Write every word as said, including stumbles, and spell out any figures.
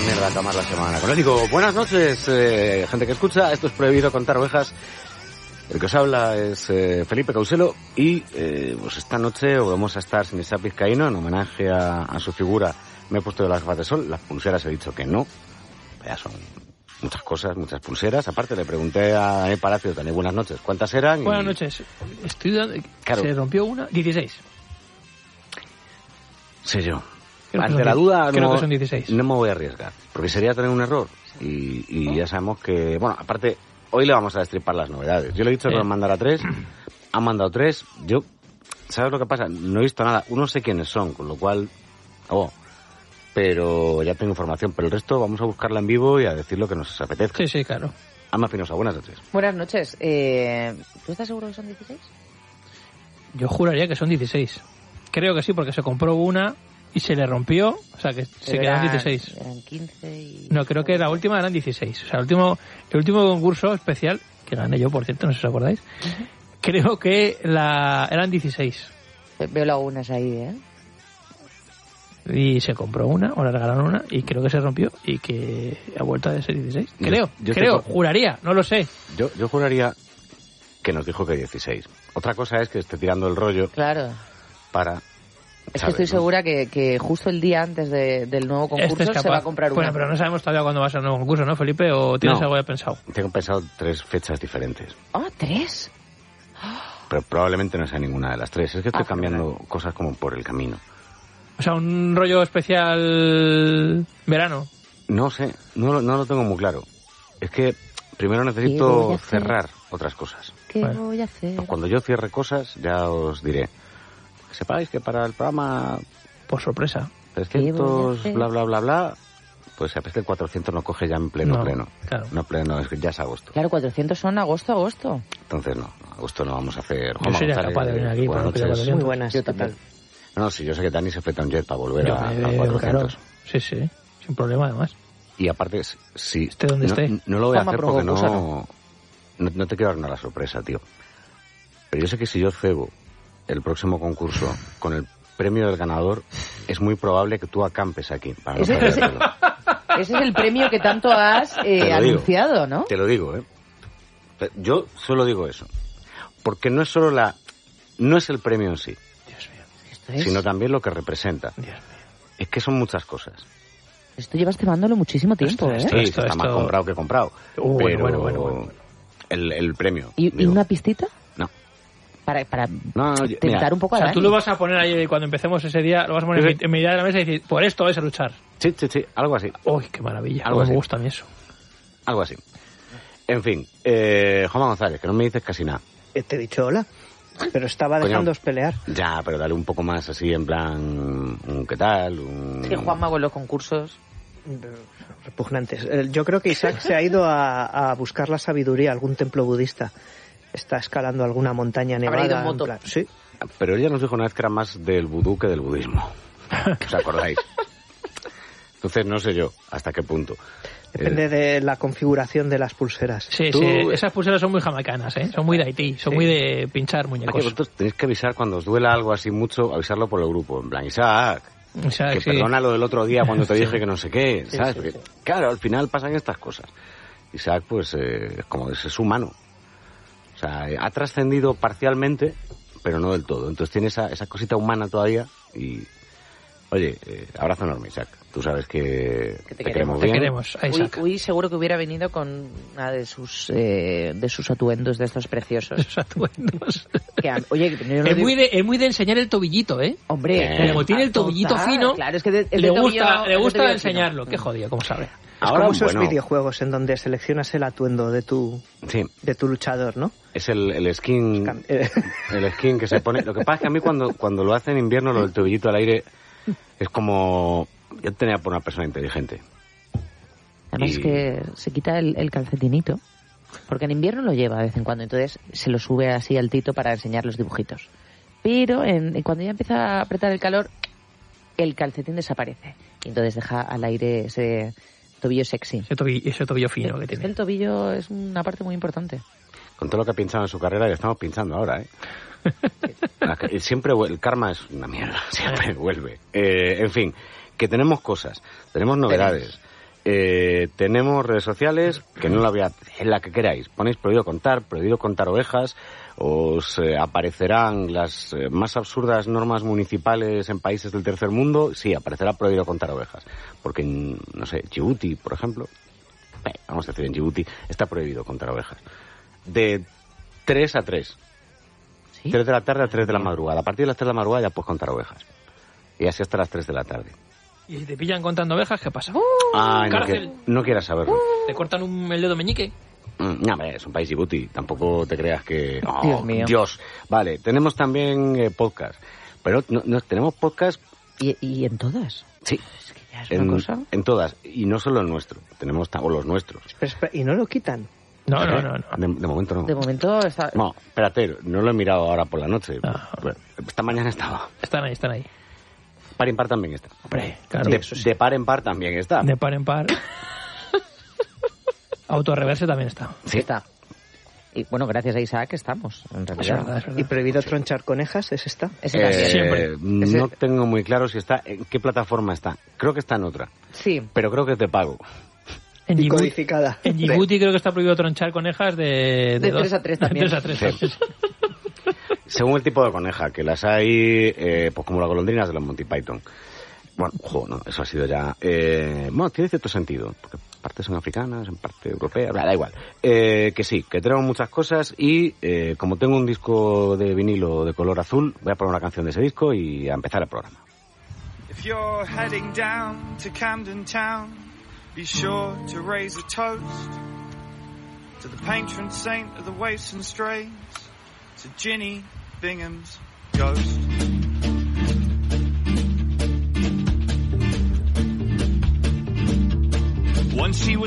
mierda acabar la semana. Con él digo, buenas noches, eh, gente que escucha, esto es Prohibido Contar Ovejas. El que os habla es eh, Felipe Causelo y eh, pues esta noche vamos a estar sin Isaac Vizcaíno en homenaje a, a su figura. Me he puesto de las gafas de sol, las pulseras he dicho que no, ya son muchas cosas, muchas pulseras. Aparte le pregunté a Daniel Palacio, Daniel, buenas noches, ¿cuántas eran? Y... Buenas noches, estoy dando... Claro. Se rompió una, dieciséis. Sé yo. Creo Ante la duda creo no, que son dieciséis. no me voy a arriesgar, porque sería tener un error. Y, y ya sabemos que, bueno, aparte, hoy le vamos a destripar las novedades. Yo le he dicho Sí. que nos mandara tres, han mandado tres. Yo, ¿sabes lo que pasa? No he visto nada. Uno sé quiénes son, con lo cual, oh, pero ya tengo información. Pero el resto vamos a buscarla en vivo y a decir lo que nos apetezca. Sí, sí, claro. Alma Finosa, buenas noches. Buenas noches. Eh, ¿Tú estás seguro que son dieciséis? Yo juraría que son dieciséis. Creo que sí, porque se compró una y se le rompió, o sea que se Pero quedaron eran- dieciséis. Eran quince y... No, creo que la última eran dieciséis. O sea, el último, el último concurso especial, que gané yo, por cierto, no sé si os acordáis, Uh-huh. creo que la eran dieciséis. Veo lagunas ahí, ¿eh? Y se compró una, o le regalaron una, y creo que se rompió y que ha vuelto a ser dieciséis. Yo- Creo, yo creo, estoy- juraría, no lo sé. Yo, yo juraría que nos dijo que dieciséis. Otra cosa es que esté tirando el rollo Claro. para... Es que ¿sabes, estoy no? segura que, que justo el día antes de- del nuevo concurso Este es se capaz. va a comprar una. Bueno, pero no sabemos todavía cuándo va a ser el nuevo concurso, ¿no, Felipe? ¿O tienes No. algo ya pensado? Tengo pensado tres fechas diferentes. Ah, ¿tres? Pero probablemente no sea ninguna de las tres. Es que estoy Ah, cambiando cosas como por el camino. O sea, un rollo especial verano. No sé, no, lo- no lo tengo muy claro. Es que primero ¿Qué voy necesito a hacer? cerrar otras cosas. ¿Qué Bueno. voy a hacer? Cuando yo cierre cosas, ya os diré. Que sepáis que para el programa Por sorpresa. trescientos, hacer? bla, bla, bla, bla, pues a veces que el cuatrocientos no coge ya en pleno, No, pleno. claro. No pleno, es que ya es agosto. Claro, cuatrocientos son agosto, agosto. Entonces no, agosto no vamos a hacer... Yo Juanma sería González, capaz de venir aquí buenas para pillar noches. cuatrocientos. Muy buenas, Yo ¿qué también. tal? No, sí, yo sé que Dani se fleta un jet para volver Yo, a, eh, a cuatrocientos. claro. Sí, sí, sin problema además. Y aparte, si... Esté donde no, esté. no lo voy a Juanma hacer porque Provoca, no, no... No te quiero dar la sorpresa, tío. Pero yo sé que si yo cebo el próximo concurso con el premio del ganador, es muy probable que tú acampes aquí. Para no Ese- perdértelo. Ese es el premio que tanto has eh, Te lo digo. anunciado, ¿no? Te lo digo, ¿eh? Yo solo digo eso. Porque no es solo la... No es el premio en sí, Dios mío, Esto, es, sino también lo que representa. Dios mío. Es que son muchas cosas. esto llevas cemándolo muchísimo tiempo, Esto- Sí, ¿eh? esto- está más esto- comprado que comprado. Uh, bueno, pero bueno, bueno, bueno. El, el premio. ¿Y, y digo. una pistita? No. Para, para No, no, yo- tentar mira. un poco O a sea, Dani. tú lo vas a poner ahí cuando empecemos ese día, lo vas a poner en mi- en mitad de la mesa y decir, por esto vais a luchar. Sí, sí, sí, algo así. Uy, qué maravilla. Algo Cómo así. me gusta a mí eso. Algo así. En fin, eh, Juanma González, que no me dices casi nada. Eh, Te he dicho hola, pero estaba Coño. dejándoos pelear. Ya, pero dale un poco más así, en plan, un ¿qué tal? Un... Es que Juanma con los concursos... Repugnantes. Eh, Yo creo que Isaac se ha ido a, a buscar la sabiduría a algún templo budista. Está escalando alguna montaña Habrá nevada. ido en moto. plan- sí. Pero ella nos dijo una vez que era más del vudú que del budismo. ¿Os acordáis? Entonces no sé yo hasta qué punto. Depende Eh, de la configuración de las pulseras. Sí, Tú- sí, esas pulseras son muy jamaicanas, ¿eh? Son muy de Haití, son Sí. muy de pinchar Oye, muñecos. vosotros tenéis que avisar cuando os duela algo así mucho, avisarlo por el grupo. En plan, Isaac, O sea, que sí. perdona lo del otro día cuando te Sí. dije que no sé qué, Sí, ¿sabes? sí, Porque, sí. claro, al final pasan estas cosas. Isaac, pues, eh, es como es, es humano. O sea, eh, ha trascendido parcialmente, pero no del todo. Entonces tiene esa, esa cosita humana todavía y... Oye, eh, abrazo enorme, Isaac. Tú sabes que, Que te te queremos. queremos Te bien. queremos, a Uy, Isaac. uy, seguro que hubiera venido con una de sus eh, de sus atuendos de estos preciosos. Esos atuendos. Que han- oye, que yo no Es digo- muy, de, es muy de enseñar el tobillito, ¿eh? Hombre, Eh, Como tiene el tobillito total, fino, claro, es que de- el le de gusta, tobillo- le el de gusta tobillo enseñarlo. fino. Qué jodido, ¿cómo sabe? Es Ahora, como esos bueno, videojuegos en donde seleccionas el atuendo de tu, sí, de tu luchador, ¿no? es el, el skin... Cam- eh, El skin que se pone... Lo que pasa es que a mí cuando, cuando lo hace en invierno, lo del tobillito al aire, es como... Yo tenía por una persona inteligente. Además Y- que se quita el, el calcetinito, porque en invierno lo lleva de vez en cuando, entonces se lo sube así altito para enseñar los dibujitos. Pero en, cuando ya empieza a apretar el calor, el calcetín desaparece. Y entonces deja al aire ese tobillo sexy. Ese tobillo, ese tobillo fino que Es que tiene. el tobillo es una parte muy importante. Con todo lo que ha pinchado en su carrera, le estamos pinchando ahora, ¿eh? La que- Siempre vuel- el karma es una mierda, siempre vuelve. Eh, en fin, que tenemos cosas, tenemos novedades. Eh, tenemos redes sociales, que no la voy a... en la que queráis. Ponéis prohibido contar, prohibido contar ovejas, os eh, aparecerán las eh, más absurdas normas municipales en países del tercer mundo. Sí, aparecerá prohibido contar ovejas. Porque, en, no sé, Djibouti, por ejemplo, eh, vamos a decir en Djibouti, está prohibido contar ovejas. De tres a tres. ¿Sí? tres de la tarde a tres de la madrugada. A partir de las tres de la madrugada ya puedes contar ovejas. Y así hasta las tres de la tarde. Y si te pillan contando ovejas, ¿qué pasa? Ah, no, cárcel. que- no quieras saberlo. ¿Te cortan un, el dedo meñique? Mm, no, hombre, es un país Djibouti. Tampoco te creas que... Oh, Dios mío. Dios. Vale, tenemos también eh, podcast. Pero no, no, tenemos podcast... ¿Y, y en todas? Sí. Es que ya es En, una cosa... en todas. Y no solo el nuestro. Tenemos ta- o los nuestros. Espera, espera, ¿y no lo quitan? No, no, ¿Eh? no. no. De, de momento no. De momento está... No, espérate, no lo he mirado ahora por la noche. Ah. Esta mañana estaba. Están ahí, están ahí. Par en par también está. Hombre, claro. De, eso sí. de par en par también está. De par en par. Autorreverse también está. Sí. Está. Y bueno, gracias a Isaac estamos, en Es realidad. verdad, es verdad. ¿Y prohibido tronchar conejas? ¿Es esta? Ese también. Eh, Siempre. no Ese- tengo muy claro si está, en qué plataforma está. Creo que está en otra, Sí. pero creo que es de pago. En Y Djibouti, codificada. en Djibouti creo que está prohibido tronchar conejas de... De dos- tres a tres también. De tres a tres. Sí. Según el tipo de coneja, que las hay, eh, pues como las golondrinas de los Monty Python. Bueno, jo, no, eso ha sido ya... Eh, bueno, tiene cierto sentido, porque partes son africanas, en parte europeas, bla, da igual. Eh, que sí, que tenemos muchas cosas y eh, como tengo un disco de vinilo de color azul, voy a poner una canción de ese disco y a empezar el programa. If you're heading down to Camden Town, be sure to raise a toast to the patron saint of the waifs and strays, to Ginny Bingham's ghost. Once she was